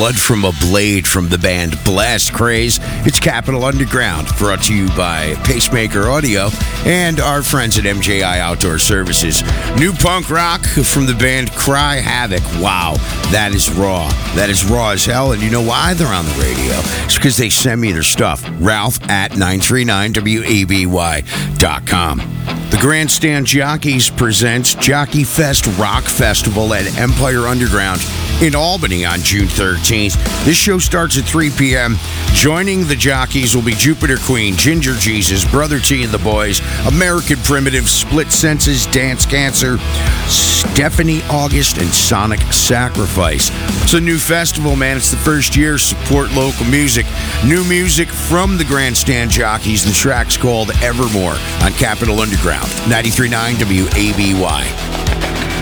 Blood from a Blade from the band Blast Craze. It's Capital Underground, brought to you by Pacemaker Audio and our friends at MJI Outdoor Services. New punk rock from the band Cry Havoc. Wow, that is raw. That is raw as hell, and you know why they're on the radio? It's because they send me their stuff. Ralph at 939WABY.com. The Grandstand Jockeys presents Jockey Fest Rock Festival at Empire Underground in Albany on June 13th. This show starts at 3 p.m. Joining the jockeys will be Jupiter Queen, Ginger Jesus, Brother T and the Boys, American Primitive, Split Senses, Dance Cancer, Stephanie August, and Sonic Sacrifice. It's a new festival, man. It's the first year. Support local music. New music from the Grandstand Jockeys. The track's called Evermore on Capital Underground, 93.9 WABY.